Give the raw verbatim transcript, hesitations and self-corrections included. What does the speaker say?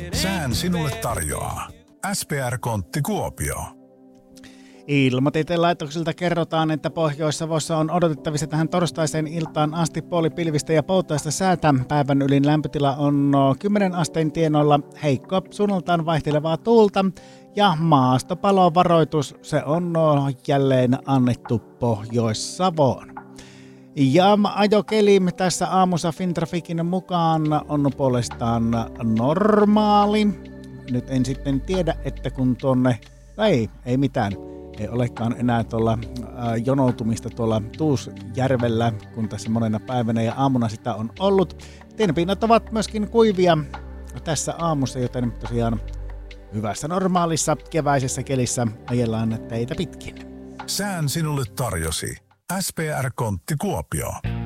Sään sinulle tarjoaa S P R-kontti Kuopio. Ilmatieteen laitoksilta kerrotaan, että Pohjois-Savossa on odotettavissa tähän torstaiseen iltaan asti puolipilvistä ja poutaista säätä. Päivän ylin lämpötila on kymmenen asteen tienoilla, heikko suunnaltaan vaihtelevaa tuulta ja maastopalovaroitus, se on jälleen annettu Pohjois-Savoon. Ja ajokeli tässä aamussa Fintrafikin mukaan on puolestaan normaali. Nyt en sitten tiedä, että kun tuonne, ei, ei mitään. Ei olekaan enää tuolla ää, jonoutumista tuolla Tuusjärvellä, kun tässä monena päivänä ja aamuna sitä on ollut. Tienpinnat ovat myöskin kuivia tässä aamussa, joten tosiaan hyvässä normaalissa keväisessä kelissä ajellaan teitä pitkin. Sään sinulle tarjosi S P R-kontti Kuopio.